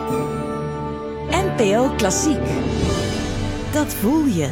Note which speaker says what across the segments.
Speaker 1: NPO Klassiek. Dat voel je.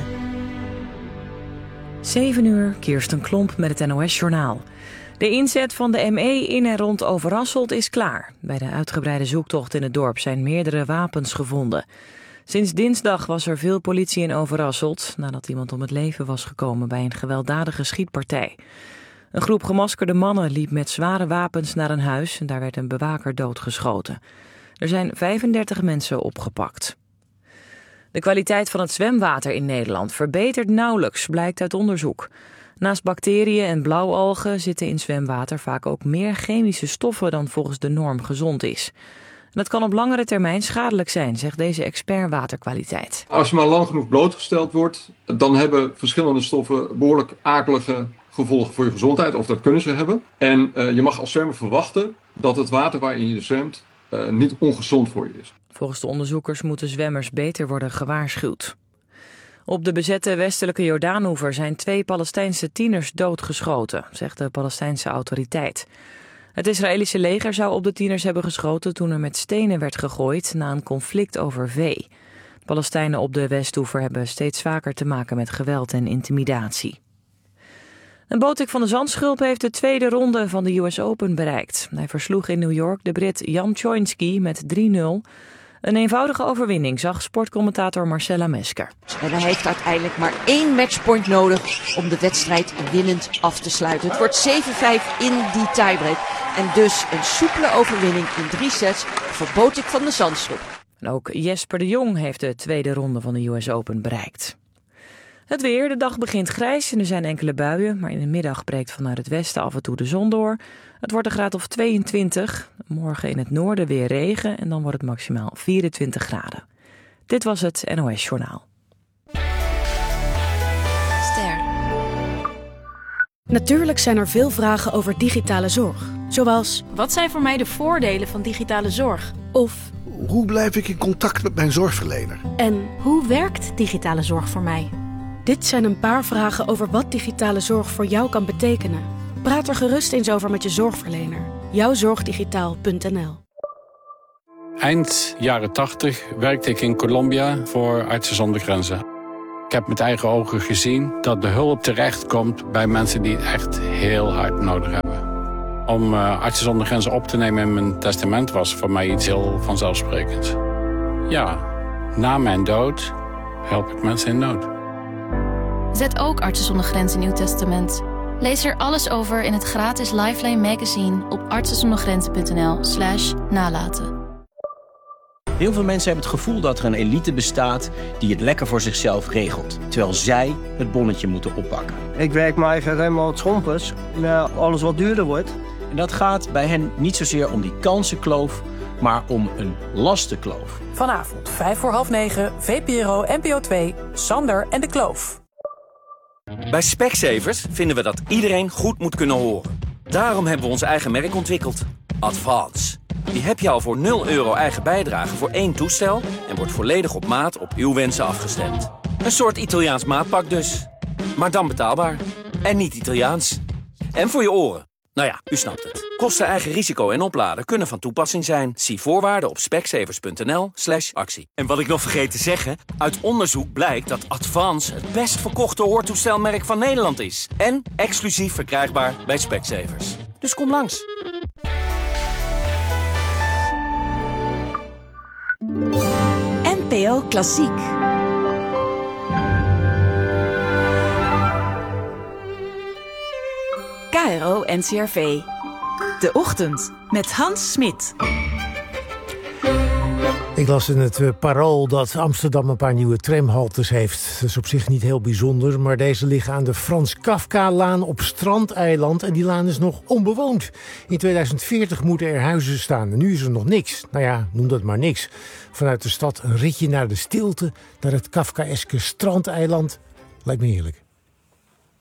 Speaker 2: 7 uur, Kirsten Klomp met het NOS-journaal. De inzet van de ME in en rond Overasselt is klaar. Bij de uitgebreide zoektocht in het dorp zijn meerdere wapens gevonden. Sinds dinsdag was er veel politie in Overasselt, nadat iemand om het leven was gekomen bij een gewelddadige schietpartij. Een groep gemaskerde mannen liep met zware wapens naar een huis en daar werd een bewaker doodgeschoten. Er zijn 35 mensen opgepakt. De kwaliteit van het zwemwater in Nederland verbetert nauwelijks, blijkt uit onderzoek. Naast bacteriën en blauwalgen zitten in zwemwater vaak ook meer chemische stoffen dan volgens de norm gezond is. En dat kan op langere termijn schadelijk zijn, zegt deze expert waterkwaliteit.
Speaker 3: Als je maar lang genoeg blootgesteld wordt, dan hebben verschillende stoffen behoorlijk akelige gevolgen voor je gezondheid, of dat kunnen ze hebben. En je mag als zwemmer verwachten dat het water waarin je zwemt niet ongezond voor je is.
Speaker 2: Volgens de onderzoekers moeten zwemmers beter worden gewaarschuwd. Op de bezette westelijke Jordaanoever zijn 2 Palestijnse tieners doodgeschoten, zegt de Palestijnse autoriteit. Het Israëlische leger zou op de tieners hebben geschoten toen er met stenen werd gegooid na een conflict over vee. Palestijnen op de Westoever hebben steeds vaker te maken met geweld en intimidatie. En Botic van de Zandschulp heeft de tweede ronde van de US Open bereikt. Hij versloeg in New York de Brit Jan Choinski met 3-0. Een eenvoudige overwinning, zag sportcommentator Marcella Mesker.
Speaker 4: En hij heeft uiteindelijk maar 1 matchpoint nodig om de wedstrijd winnend af te sluiten. Het wordt 7-5 in die tiebreak. En dus een soepele overwinning in 3 sets voor Botic van de Zandschulp.
Speaker 2: En ook Jesper de Jong heeft de tweede ronde van de US Open bereikt. Het weer, de dag begint grijs en er zijn enkele buien, maar in de middag breekt vanuit het westen af en toe de zon door. Het wordt een graad of 22. Morgen in het noorden weer regen en dan wordt het maximaal 24 graden. Dit was het NOS Journaal.
Speaker 5: Ster. Natuurlijk zijn er veel vragen over digitale zorg. Zoals, wat zijn voor mij de voordelen van digitale zorg? Of,
Speaker 6: hoe blijf ik in contact met mijn zorgverlener?
Speaker 5: En hoe werkt digitale zorg voor mij? Dit zijn een paar vragen over wat digitale zorg voor jou kan betekenen. Praat er gerust eens over met je zorgverlener. Jouwzorgdigitaal.nl.
Speaker 7: Eind jaren 80 werkte ik in Colombia voor Artsen zonder Grenzen. Ik heb met eigen ogen gezien dat de hulp terechtkomt bij mensen die het echt heel hard nodig hebben. Om Artsen zonder Grenzen op te nemen in mijn testament was voor mij iets heel vanzelfsprekends. Ja, na mijn dood help ik mensen in nood.
Speaker 8: Zet ook Artsen zonder Grenzen in uw testament. Lees er alles over in het gratis Lifeline magazine op artsenzondergrenzen.nl/nalaten.
Speaker 9: Heel veel mensen hebben het gevoel dat er een elite bestaat die het lekker voor zichzelf regelt, terwijl zij het bonnetje moeten oppakken.
Speaker 10: Ik werk maar even helemaal het schompers, alles wat duurder wordt.
Speaker 9: En dat gaat bij hen niet zozeer om die kansenkloof, maar om een lastenkloof.
Speaker 11: Vanavond 9:05, VPRO NPO 2, Sander en de Kloof.
Speaker 12: Bij Specsavers vinden we dat iedereen goed moet kunnen horen. Daarom hebben we ons eigen merk ontwikkeld. Advance. Die heb je al voor €0 eigen bijdrage voor 1 toestel en wordt volledig op maat op uw wensen afgestemd. Een soort Italiaans maatpak dus. Maar dan betaalbaar. En niet Italiaans. En voor je oren. Nou ja, u snapt het. Kosten, eigen risico en opladen kunnen van toepassing zijn. Zie voorwaarden op specsavers.nl/actie. En wat ik nog vergeet te zeggen, uit onderzoek blijkt dat Advance het best verkochte hoortoestelmerk van Nederland is. En exclusief verkrijgbaar bij Specsavers. Dus kom langs.
Speaker 1: NPO Klassiek. KRO NCRV. De Ochtend met Hans Smit.
Speaker 13: Ik las in het Parool dat Amsterdam een paar nieuwe tramhaltes heeft. Dat is op zich niet heel bijzonder, maar deze liggen aan de Frans Kafka-laan op Strandeiland. En die laan is nog onbewoond. In 2040 moeten er huizen staan. En nu is er nog niks. Nou ja, noem dat maar niks. Vanuit de stad een ritje naar de stilte, naar het Kafkaeske Strandeiland. Lijkt me heerlijk.